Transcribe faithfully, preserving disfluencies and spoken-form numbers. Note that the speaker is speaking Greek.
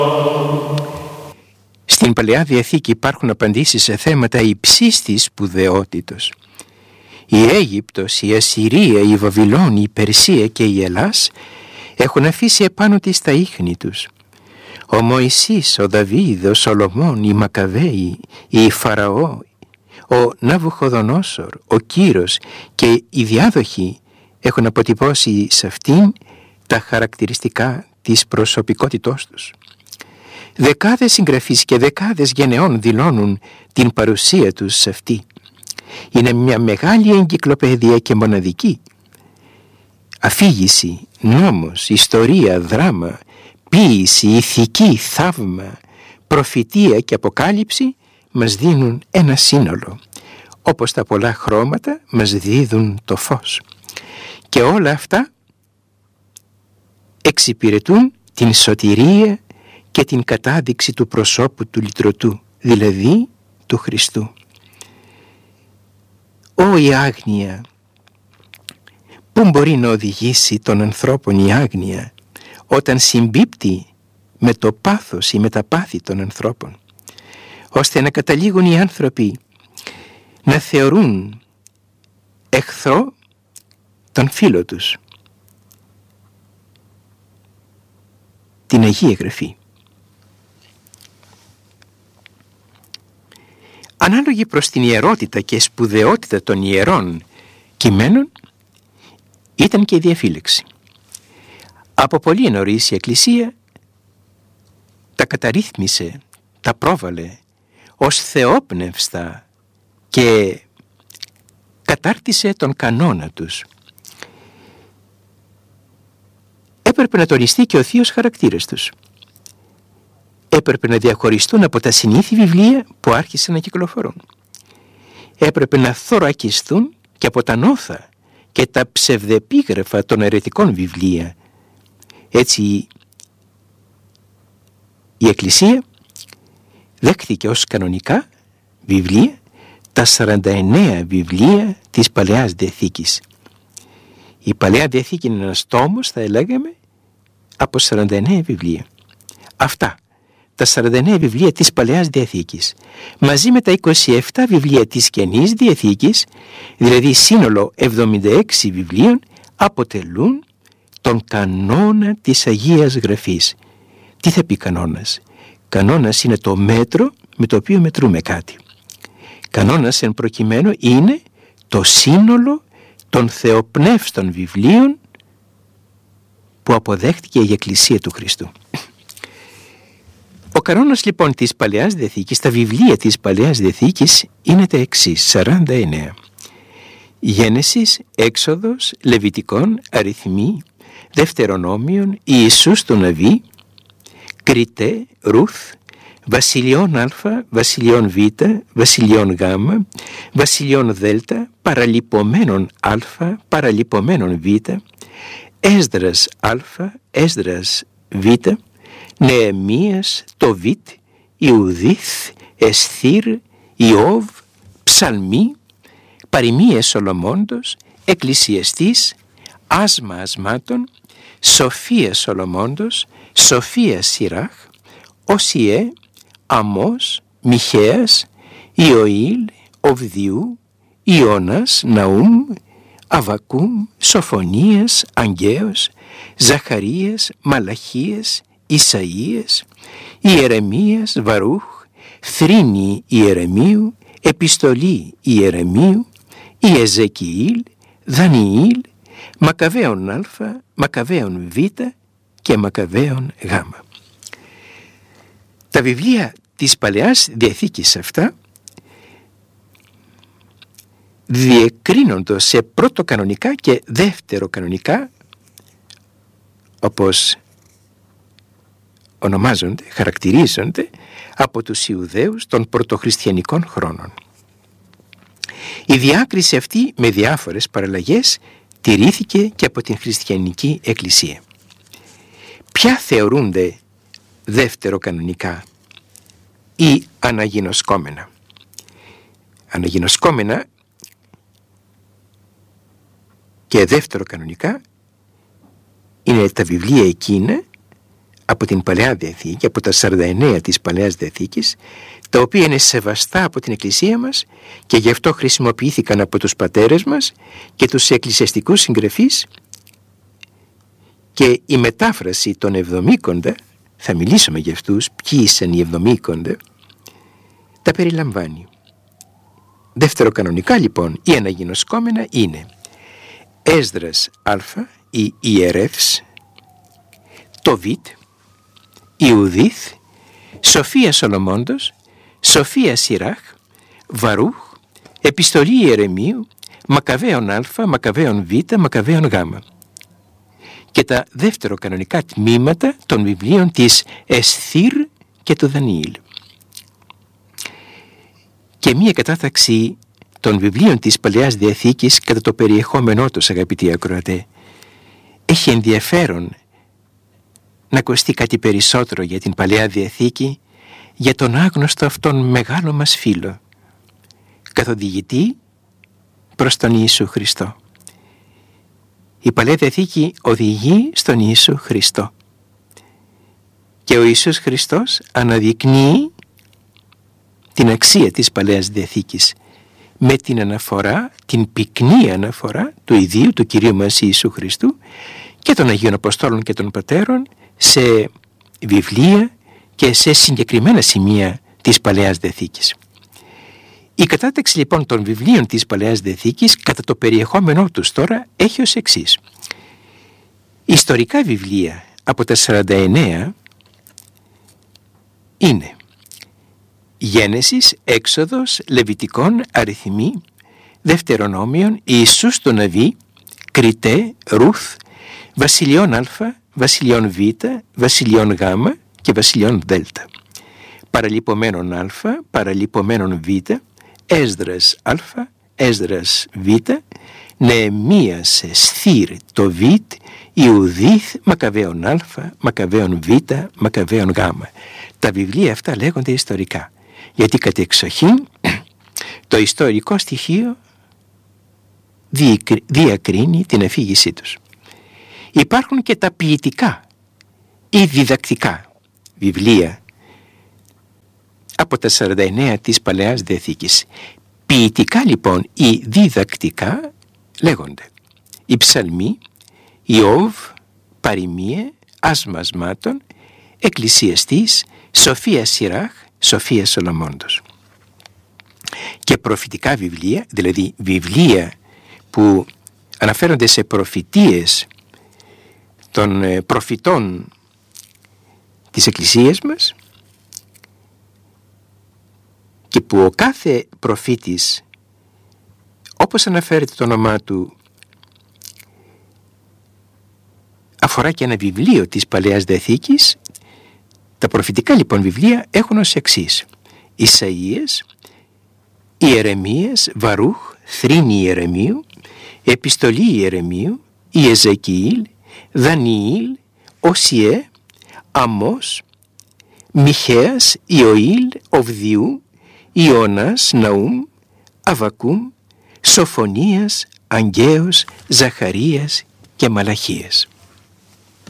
Στην Παλαιά Διαθήκη υπάρχουν απαντήσεις σε θέματα υψίστης σπουδαιότητος. Η Αίγυπτος, η Ασσυρία, η Βαβυλώνη, η Περσία και η Ελλάς έχουν αφήσει επάνω της τα ίχνη τους. Ο Μωυσής, ο Δαβίδ, ο Σολομών, οι Μακαβαίοι, η Φαραώ, ο Ναβουχοδονόσορ, ο Κύρος και οι διάδοχοι έχουν αποτυπώσει σε αυτήν τα χαρακτηριστικά της προσωπικότητός τους. Δεκάδες συγγραφείς και δεκάδες γενεών δηλώνουν την παρουσία τους σε αυτή. Είναι μια μεγάλη εγκυκλοπαίδεια και μοναδική. Αφήγηση, νόμος, ιστορία, δράμα, ποίηση, ηθική, θαύμα, προφητεία και αποκάλυψη μας δίνουν ένα σύνολο, όπως τα πολλά χρώματα μας δίδουν το φως. Και όλα αυτά εξυπηρετούν την σωτηρία και την κατάδειξη του προσώπου του λυτρωτού, δηλαδή του Χριστού. Ω η άγνοια! Πού μπορεί να οδηγήσει τον ανθρώπον η άγνοια όταν συμπίπτει με το πάθος ή με τα πάθη των ανθρώπων, ώστε να καταλήγουν οι άνθρωποι να θεωρούν εχθρό τον φίλο τους, την Αγία Γραφή. Ανάλογη προς την ιερότητα και σπουδαιότητα των ιερών κειμένων ήταν και η διαφύλαξη. Από πολύ νωρίς η Εκκλησία τα καταρρύθμισε, τα πρόβαλε ως θεόπνευστα και κατάρτισε τον κανόνα τους. Έπρεπε να τονιστεί και ο θείος χαρακτήρας τους. Έπρεπε να διαχωριστούν από τα συνήθη βιβλία που άρχισαν να κυκλοφορούν. Έπρεπε να θωρακιστούν και από τα νόθα και τα ψευδεπίγραφα των αιρετικών βιβλία. Έτσι η Εκκλησία δέχθηκε ως κανονικά βιβλία τα σαράντα εννέα βιβλία της Παλαιάς Διαθήκης. Η Παλαιά Διαθήκη είναι ένας τόμος, θα λέγαμε, από σαράντα εννέα βιβλία. Αυτά τα σαράντα εννέα βιβλία της Παλαιάς Διαθήκης μαζί με τα είκοσι επτά βιβλία της Καινής Διαθήκης, δηλαδή σύνολο εβδομήντα έξι βιβλίων, αποτελούν τον κανόνα της Αγίας Γραφής. Τι θα πει κανόνας? Κανόνας είναι το μέτρο με το οποίο μετρούμε κάτι. Κανόνας εν προκειμένου είναι το σύνολο των θεοπνεύστων βιβλίων που αποδέχτηκε η Εκκλησία του Χριστού. Ο κανόνας λοιπόν της Παλαιάς Διαθήκης, τα βιβλία της Παλαιάς Διαθήκης είναι τα εξής, σαράντα εννέα. Γένεσης, Έξοδος, Λεβιτικών, Αριθμοί, Δευτερονόμιον, Ιησούς του Ναβί, Κριτέ, Ρουθ, Βασιλειών Α, Βασιλειών Β, Βασιλειών Γ, Βασιλειών Δ, Παραλιπομένων Α, Παραλιπομένων Β, Έσδρας Α, Έσδρας Β, Νεεμίας, Τοβίτ, Ιουδίθ, Εσθήρ, Ιώβ, Ψαλμί, Παροιμίες Σολομώντος, Εκκλησιαστής, Άσμα Ασμάτων, Σοφία Σολομώντος, Σοφία Σιράχ, Οσιέ, Αμώς, Μιχαίας, Ιωήλ, Οβδιού, Ιώνας, Ναούμ, Αβακούμ, Σοφονίας, Αγγαίος, Ζαχαρίας, Μαλαχίας, Ισαΐας, Ιερεμίας, Βαρούχ, Θρήνη Ιερεμίου, Επιστολή Ιερεμίου, Ιεζεκιήλ, Δανιήλ, Μακαβαίων Α, Μακαβαίων Β και Μακαβαίων Γ. Τα βιβλία της Παλαιάς Διαθήκης αυτά διεκρίνονται σε πρώτο κανονικά και δεύτερο κανονικά, όπως ονομάζονται, χαρακτηρίζονται από τους Ιουδαίους των πρωτοχριστιανικών χρόνων. Η διάκριση αυτή με διάφορες παραλλαγές τηρήθηκε και από την χριστιανική Εκκλησία. Ποια θεωρούνται δεύτερο κανονικά ή αναγινωσκόμενα? Αναγινωσκόμενα και δεύτερο κανονικά είναι τα βιβλία εκείνα από την Παλαιά Διαθήκη, από τα σαράντα εννέα της Παλαιάς Διαθήκης, τα οποία είναι σεβαστά από την Εκκλησία μας και γι' αυτό χρησιμοποιήθηκαν από τους πατέρες μας και τους εκκλησιαστικούς συγγραφείς, και η μετάφραση των Εβδομήκοντα, θα μιλήσουμε για αυτούς, ποιοι ήσαν οι Εβδομήκοντα, τα περιλαμβάνει. Δευτεροκανονικά λοιπόν οι αναγινωσκόμενα είναι Έσδρας Α, η Ιερεύς, το Βιτ, Ιουδίθ, Σοφία Σολομώντος, Σοφία Σιράχ, Βαρούχ, Επιστολή Ιερεμίου, Μακαβαίων Α, Μακαβαίων Β, Μακαβαίων Γ, και τα δευτεροκανονικά τμήματα των βιβλίων της Εσθήρ και του Δανιήλ. Και μία κατάταξη των βιβλίων της Παλαιάς Διαθήκης κατά το περιεχόμενό τους, αγαπητοί ακροατέ. Έχει ενδιαφέρον να ακουστεί κάτι περισσότερο για την Παλαιά Διαθήκη, για τον άγνωστο αυτόν μεγάλο μας φίλο, καθοδηγητή προς τον Ιησού Χριστό. Η Παλαιά Διαθήκη οδηγεί στον Ιησού Χριστό και ο Ιησούς Χριστός αναδεικνύει την αξία της Παλαιάς Διαθήκης με την αναφορά, την πυκνή αναφορά του ιδίου του Κυρίου μας Ιησού Χριστού και των Αγίων Αποστόλων και των Πατέρων σε βιβλία και σε συγκεκριμένα σημεία της Παλαιάς Διαθήκης. Η κατάταξη λοιπόν των βιβλίων της Παλαιάς Διαθήκης κατά το περιεχόμενό τους τώρα έχει ως εξής. Ιστορικά βιβλία από τα σαράντα εννέα είναι Γένεσης, Έξοδος, Λεβιτικών, Αριθμοί, Δευτερονόμιον, Ιησούς το Ναβί, Κριτέ, Ρούθ, Βασιλειών Α, Βασιλειών Β, Βασιλειών Γ και Βασιλειών Δ, Παραλειπομένων Α, Παραλειπομένων Β, Έσδρας Α, Έσδρας Β, Νεεμίας Εσθήρ το Β, Ιουδίθ, Μακαβαίων Α, Μακαβαίων Β, Μακαβαίων Γ. Τα βιβλία αυτά λέγονται ιστορικά, γιατί κατ' εξοχήν το ιστορικό στοιχείο διακρίνει την αφήγησή τους. Υπάρχουν και τα ποιητικά ή διδακτικά βιβλία από τα σαράντα εννέα της Παλαιάς Διαθήκης. Ποιητικά λοιπόν ή διδακτικά λέγονται οι Ψαλμοί, Ιώβ, Παροιμίε, Ασμασμάτων, Εκκλησιαστής, Σοφία Σιράχ, Σοφία Σολομώντος. Και προφητικά βιβλία, δηλαδή βιβλία που αναφέρονται σε προφητείες των προφητών της Εκκλησίας μας και που ο κάθε προφήτης, όπως αναφέρεται το όνομά του, αφορά και ένα βιβλίο της Παλαιάς Διαθήκης. Τα προφητικά λοιπόν βιβλία έχουν ως εξής: Ισαΐας, Ιερεμίας, Βαρούχ, Θρήνη Ιερεμίου, Επιστολή Ιερεμίου, Ιεζεκιήλ, Δανιήλ, Οσιέ, Αμώς, Μιχαίας, Ιωήλ, Οβδιού, Ιώνας, Ναούμ, Αβακούμ, Σοφονίας, Αγγαίος, Ζαχαρίας και Μαλαχίας.